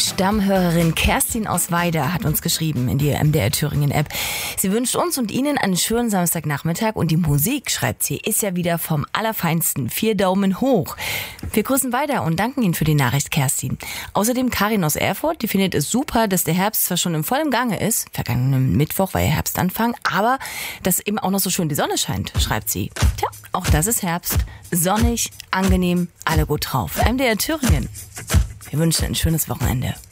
Stammhörerin Kerstin aus Weida hat uns geschrieben in die MDR Thüringen App. Sie wünscht uns und Ihnen einen schönen Samstagnachmittag und die Musik, schreibt sie, ist ja wieder vom Allerfeinsten. 4 Daumen hoch. Wir grüßen weiter und danken Ihnen für die Nachricht, Kerstin. Außerdem Karin aus Erfurt, die findet es super, dass der Herbst zwar schon im vollen Gange ist, vergangenen Mittwoch war ja Herbstanfang, aber dass eben auch noch so schön die Sonne scheint, schreibt sie. Tja, auch das ist Herbst. Sonnig, angenehm, alle gut drauf. MDR Thüringen. Wir wünschen ein schönes Wochenende.